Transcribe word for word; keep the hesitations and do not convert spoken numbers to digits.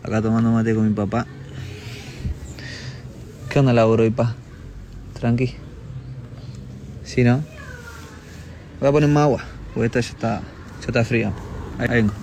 Acá tomando mate con mi papá. ¿Qué onda laburo hoy, pa? Tranqui. ¿Sí, no? Voy a poner más agua, porque esta ya está, ya está fría. Ahí vengo.